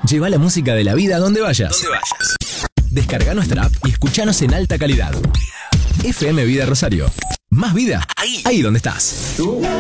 Lleva la música de la vida donde vayas. Descarga nuestra app y escuchanos en alta calidad. FM Vida Rosario. Más vida ahí donde estás.